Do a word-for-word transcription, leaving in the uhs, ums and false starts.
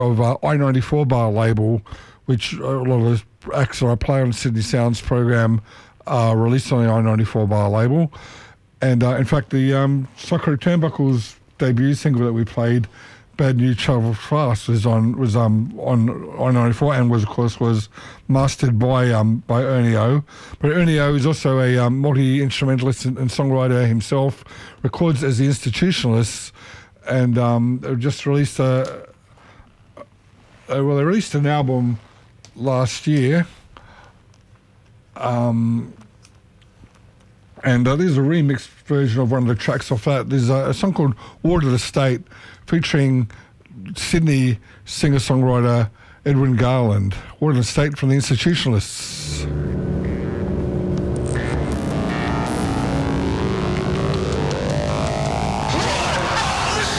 of uh, I ninety-four bar label, which a lot of the acts that I play on Sydney Sounds program are released on the I ninety-four bar label. And uh, in fact, the um, Psychotic Turnbuckles debut single that we played, Bad News Travel Fast, was on was um on I ninety-four and was of course was mastered by um by Ernie O. But Ernie O is also a um, multi-instrumentalist and, and songwriter himself. Records as the Institutionalists, and um they just released a, a well they released an album last year. Um. And uh, this is a remixed version of one of the tracks off that. There's a, a song called Water the State featuring Sydney singer-songwriter Edwin Garland. Water the State from the Institutionalists.